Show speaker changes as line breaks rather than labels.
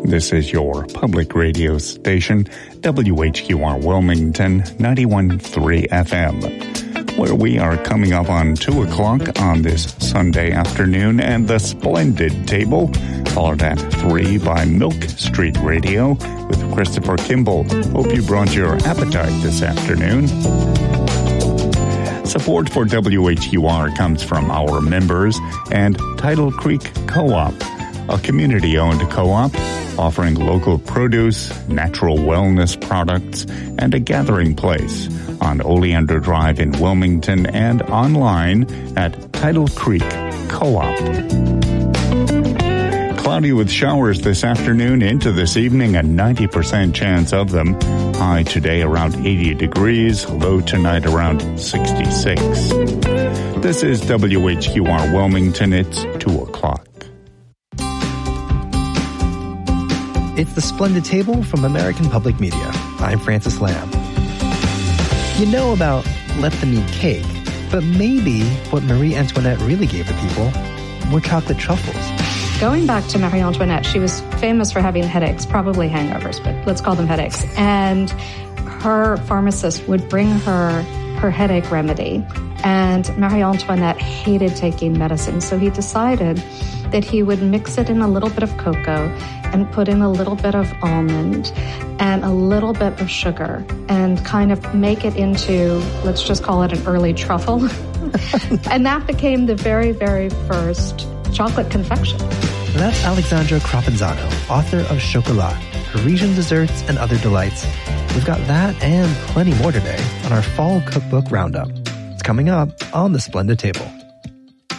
This is your public radio station, WHQR Wilmington, 91.3 FM, where we are coming up on 2 o'clock on this Sunday afternoon, and the Splendid Table, followed at 3 by Milk Street Radio with Christopher Kimball. Hope you brought your appetite this afternoon. Support for WHQR comes from our members and Tidal Creek Co-op, a community-owned co-op offering local produce, natural wellness products, and a gathering place on Oleander Drive in Wilmington and online at Tidal Creek Co-op. Cloudy with showers this afternoon into this evening, a 90% chance of them. High today around 80 degrees, low tonight around 66. This is WHQR Wilmington. It's 2 o'clock.
It's the Splendid Table from American Public Media. I'm Francis Lamb. You know about let them eat cake, but maybe what Marie Antoinette really gave the people were chocolate truffles.
Going back to Marie Antoinette, she was famous for having headaches, probably hangovers, but let's call them headaches. And her pharmacist would bring her headache remedy. And Marie Antoinette hated taking medicine, so he decided that he would mix it in a little bit of cocoa and put in a little bit of almond and a little bit of sugar and kind of make it into, let's just call it an early truffle. And that became the very, very first chocolate confection.
That's Alexandra Crapanzano, author of Chocolat, Parisian Desserts and Other Delights. We've got that and plenty more today on our Fall Cookbook Roundup. It's coming up on the Splendid Table.